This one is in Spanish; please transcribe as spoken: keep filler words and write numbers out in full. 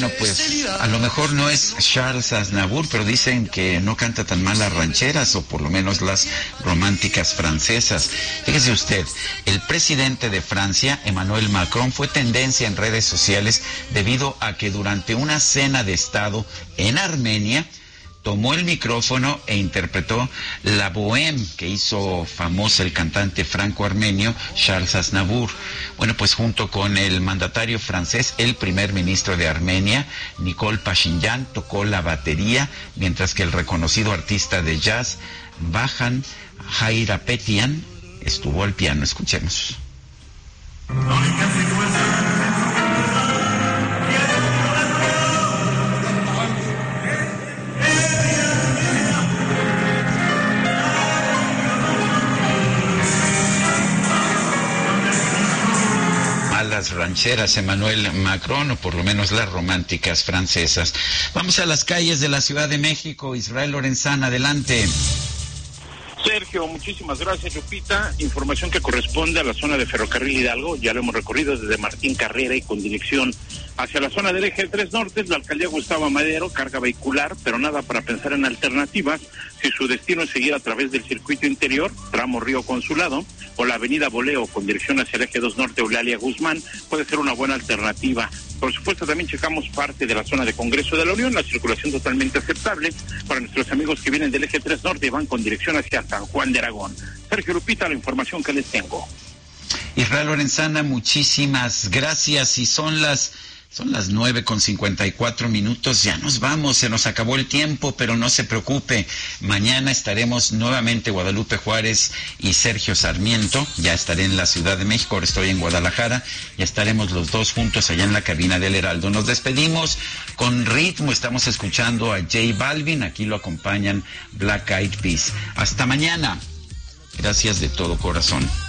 Bueno, pues a lo mejor no es Charles Aznavour, pero dicen que no canta tan mal las rancheras, o por lo menos las románticas francesas. Fíjese usted, el presidente de Francia, Emmanuel Macron, fue tendencia en redes sociales debido a que durante una cena de Estado en Armenia tomó el micrófono e interpretó La Bohème, que hizo famosa el cantante franco-armenio Charles Aznavour. Bueno, pues junto con el mandatario francés, el primer ministro de Armenia, Nikol Pashinyan, tocó la batería, mientras que el reconocido artista de jazz, Vahan Hayratpetian, estuvo al piano. Escuchemos. Las rancheras, Emmanuel Macron, o por lo menos las románticas francesas. Vamos a las calles de la Ciudad de México. Israel Lorenzana, adelante. Sergio, muchísimas gracias, Lupita. Información que corresponde a la zona de Ferrocarril Hidalgo. Ya lo hemos recorrido desde Martín Carrera y con dirección hacia la zona del eje tres norte, la alcaldía Gustavo Madero, carga vehicular, pero nada para pensar en alternativas si su destino es seguir a través del circuito interior, tramo Río Consulado, o la avenida Boleo con dirección hacia el eje dos norte, Eulalia Guzmán, puede ser una buena alternativa. Por supuesto, también checamos parte de la zona de Congreso de la Unión, la circulación totalmente aceptable para nuestros amigos que vienen del eje tres norte y van con dirección hacia San Juan de Aragón. Sergio, Lupita, la información que les tengo. Israel Lorenzana, muchísimas gracias. Y son las... Son las nueve con cincuenta y cuatro minutos, ya nos vamos, se nos acabó el tiempo, pero no se preocupe, mañana estaremos nuevamente Guadalupe Juárez y Sergio Sarmiento, ya estaré en la Ciudad de México, ahora estoy en Guadalajara, ya estaremos los dos juntos allá en la cabina del Heraldo. Nos despedimos con ritmo, estamos escuchando a J Balvin, aquí lo acompañan Black Eyed Peas. Hasta mañana, gracias de todo corazón.